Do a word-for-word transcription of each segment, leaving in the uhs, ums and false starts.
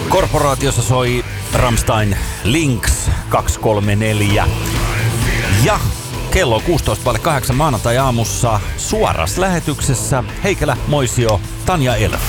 Korporaatiossa soi Rammstein Lynx kaksi kolme neljä. Ja kello on kuusitoista vaille kahdeksan maanantai-aamussa suorassa lähetyksessä Heikelä, Moisio, Tanja Elf.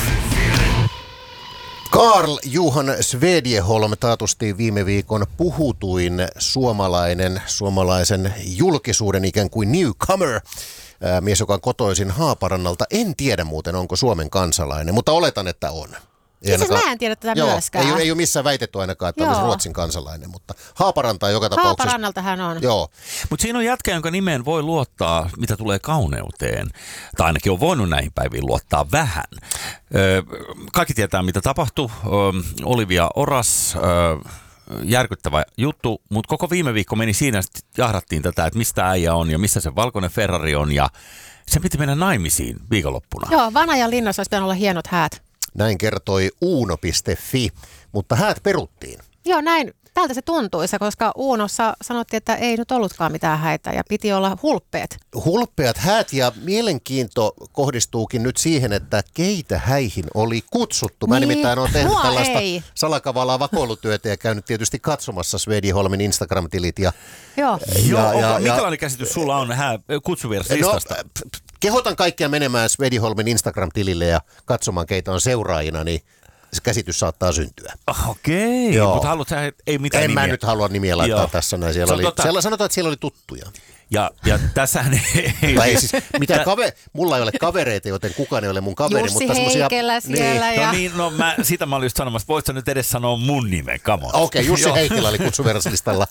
Carl Johan Svedjeholm taatusti viime viikon puhutuin suomalainen, suomalaisen julkisuuden ikään kuin newcomer. Mies, joka on kotoisin Haaparannalta. En tiedä muuten, onko Suomen kansalainen, mutta oletan, että on. Ei siis mä en tiedä tätä joo, myöskään. Ei, ei ole missään väitetty ainakaan, että olisi Ruotsin kansalainen, mutta Haaparanta joka tapauksessa. Haaparannalta hän on. Joo. Mutta siinä on jätkä, jonka nimeen voi luottaa, mitä tulee kauneuteen. Tai ainakin on voinut näihin päiviin luottaa vähän. Öö, kaikki tietää, mitä tapahtui. Öö, Olivia Oras, öö, järkyttävä juttu, mutta koko viime viikko meni siinä, että jahdattiin tätä, että mistä äijä on ja missä se valkoinen Ferrari on. Ja se piti mennä naimisiin viikonloppuna. Joo, Vanajan linnassa olisi pitänyt olla hienot häät. Näin kertoi uuno piste fi, mutta häät peruttiin. Joo, näin. Tältä se tuntuisi, koska Uunossa sanottiin, että ei nyt ollutkaan mitään häitä ja piti olla hulppeet. Hulppeat häät ja mielenkiinto kohdistuukin nyt siihen, että keitä häihin oli kutsuttu. Mä niin, nimittäin olen tehnyt tällaista ei. salakavalaa vakoilutyötä ja käynyt tietysti katsomassa Svedjeholmin Instagram-tilit. Ja, Joo. ja, Joo, ja, minkälainen käsitys sulla on hää kutsuvierslistasta? No, kehotan kaikkia menemään Svedjeholmin Instagram-tilille ja katsomaan, keitä on seuraajina, niin se käsitys saattaa syntyä. Okei, mutta haluat sä, ei mitään En nimiä. mä nyt halua nimiä laittaa Joo. tässä näin. Siellä oli, tota... siellä sanotaan, että siellä oli tuttuja. Ja, ja tässähän ei... Tai siis, mitä kave, mulla ei ole kavereita, joten kukaan ei ole mun kaveri. Jussi mutta Heikelä siellä. Niin. Ja... No niin, no mä, sitä mä olin just sanomassa, voit sä nyt edes sanoa mun nimen, come on. Okei, okay, Jussi Heikelä oli kutsuveraslistalla.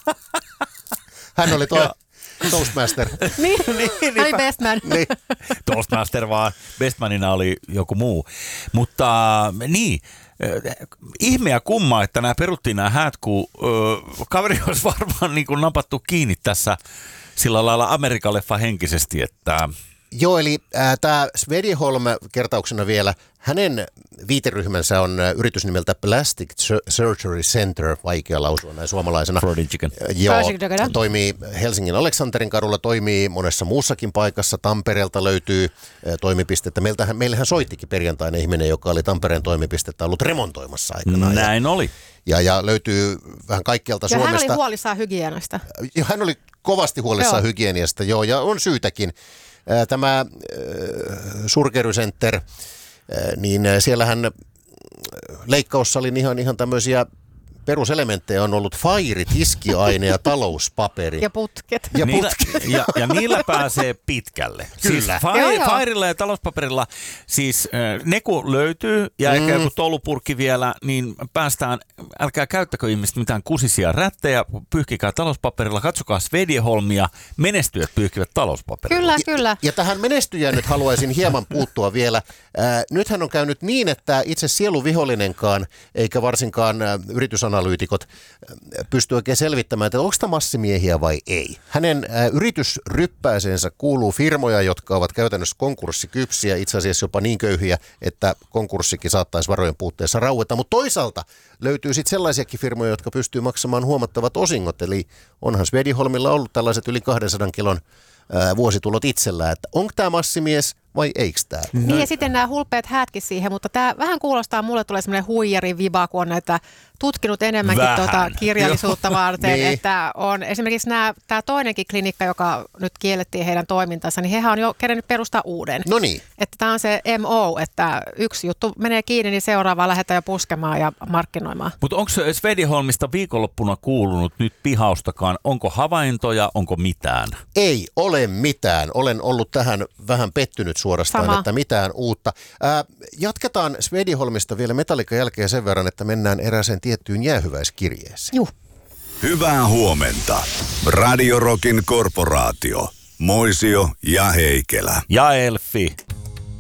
Hän oli toi Toastmaster. niin, niin, hän oli bestman. niin. Toastmaster vaan, bestmanina oli joku muu. Mutta niin, ihmeä kummaa, että nämä peruttiin nämä häät, kun ö, kaveri olisi varmaan niin kuin napattu kiinni tässä sillä lailla Amerikan-leffa henkisesti, että... Joo, eli äh, tämä Svedjeholm kertauksena vielä, hänen viiteryhmänsä on äh, yritys nimeltä Plastic Surgery Center, vaikea lausua näin suomalaisena. Freudian chicken. Joo, toimii Helsingin Aleksanterin kadulla, toimii monessa muussakin paikassa. Tampereelta löytyy äh, toimipistettä. Meiltähän, meillähän soittikin perjantaina ihminen, joka oli Tampereen toimipistettä ollut remontoimassa aikanaan. Näin ja, oli. Ja, ja löytyy vähän kaikkialta ja Suomesta. hän oli huolissaan hygienasta. Ja hän oli kovasti huolissaan joo. hygieniasta, joo, ja on syytäkin. Tämä äh, Surgery Center, äh, niin siellähän leikkaussalin ihan, ihan tämmöisiä peruselementtejä on ollut fairi, tiskiaine ja talouspaperi. Ja putket. Ja, niillä, putket. ja, ja niillä pääsee pitkälle. Kyllä. Siis fa- fairilla ja talouspaperilla, siis äh, ne kun löytyy ja mm. ehkä joku tolupurkki vielä, niin päästään, älkää käyttäkö ihmiset mitään kusisia rättejä, pyyhkikää talouspaperilla, katsokaa Svedjeholmia, menestyjät pyyhkivät talouspaperilla. Kyllä, ja, kyllä. Ja tähän menestyjään nyt haluaisin hieman puuttua vielä. Äh, nythän on käynyt niin, että itse sieluvihollinenkaan, eikä varsinkaan äh, yritysanalyytikot äh, pysty oikein selvittämään, että onko tämä massimiehiä vai ei. Hänen äh, yritysryppääseensä kuuluu firmoja, jotka ovat käytännössä konkurssikypsiä, itse asiassa jopa niin köyhiä, että konkurssikin saattaisi varojen puutteessa raueta. Mutta toisaalta löytyy sitten sellaisiakin firmoja, jotka pystyy maksamaan huomattavat osingot. Eli onhan Svedjeholmilla ollut tällaiset yli kahdensadan kilon ää, vuositulot itsellään, että onko tämä massimies vai eikö tämä? Niin ja sitten nämä hulpeat häätkin siihen, mutta tämä vähän kuulostaa, mulle tulee semmoinen huijari viba, kun on näitä tutkinut enemmänkin tuota kirjallisuutta varten, niin. että on esimerkiksi nämä, tämä toinenkin klinikka, joka nyt kiellettiin heidän toimintansa, niin hehän on jo kerennyt perustaa uuden. No niin. Että tämä on se M O, että yksi juttu menee kiinni, niin seuraavaa lähdetään jo puskemaan ja markkinoimaan. Mutta onko Svedjeholmista viikonloppuna kuulunut nyt pihaustakaan? Onko havaintoja, onko mitään? Ei ole mitään. Olen ollut tähän vähän pettynyt suorastaan, Sama. että mitään uutta. Ää, jatketaan Svedjeholmista vielä Metallican jälkeen sen verran, että mennään erääseen tiettyyn jäähyväiskirjeeseen. Juh. Hyvää huomenta. Radio Rockin korporaatio. Moisio ja Heikelä. Ja Elfi,